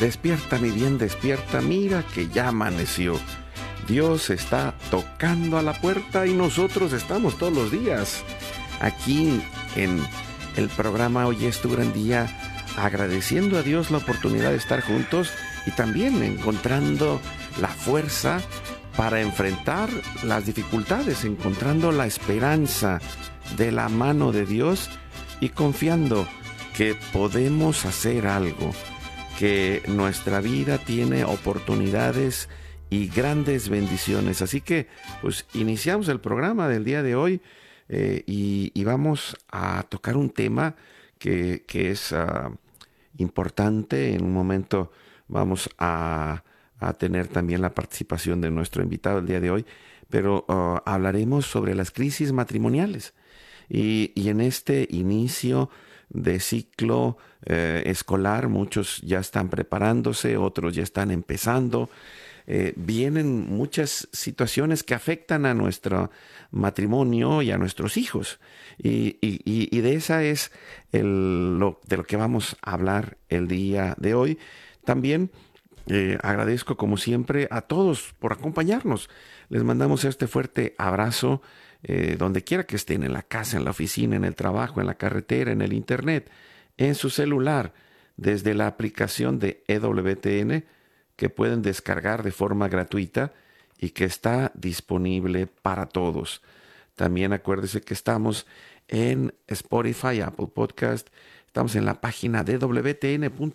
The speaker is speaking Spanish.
Despierta, mi bien, despierta, mira que ya amaneció. Dios está tocando a la puerta y nosotros estamos todos los días aquí en el programa Hoy es tu gran día, agradeciendo a Dios la oportunidad de estar juntos y también encontrando la fuerza para enfrentar las dificultades, encontrando la esperanza de la mano de Dios y confiando que podemos hacer algo, que nuestra vida tiene oportunidades y grandes bendiciones. Así que pues iniciamos el programa del día de hoy y vamos a tocar un tema que es importante. En un momento vamos a tener también la participación de nuestro invitado el día de hoy, pero hablaremos sobre las crisis matrimoniales. Y en este inicio de ciclo escolar, muchos ya están preparándose, otros ya están empezando. Vienen muchas situaciones que afectan a nuestro matrimonio y a nuestros hijos. Y de esa es de lo que vamos a hablar el día de hoy. También agradezco como siempre a todos por acompañarnos. Les mandamos este fuerte abrazo donde quiera que estén, en la casa, en la oficina, en el trabajo, en la carretera, en el internet, en su celular, desde la aplicación de EWTN que pueden descargar de forma gratuita y que está disponible para todos. También acuérdese que estamos en Spotify, Apple Podcast, estamos en la página de wtn.com